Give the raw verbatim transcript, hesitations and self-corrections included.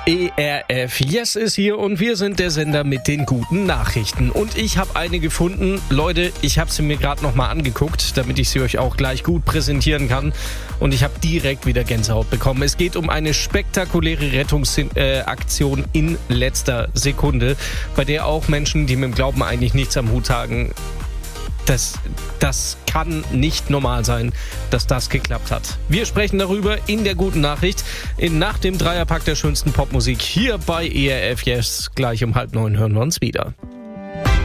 E R F Yes ist hier und wir sind der Sender mit den guten Nachrichten. Und ich habe eine gefunden. Leute, ich habe sie mir gerade nochmal angeguckt, damit ich sie euch auch gleich gut präsentieren kann. Und ich habe direkt wieder Gänsehaut bekommen. Es geht um eine spektakuläre Rettungsaktion in letzter Sekunde, bei der auch Menschen, die mit dem Glauben eigentlich nichts am Hut haben, Das, das kann nicht normal sein, dass das geklappt hat. Wir sprechen darüber in der guten Nachricht, in nach dem Dreierpack der schönsten Popmusik hier bei E R F Yes. Gleich um halb neun hören wir uns wieder.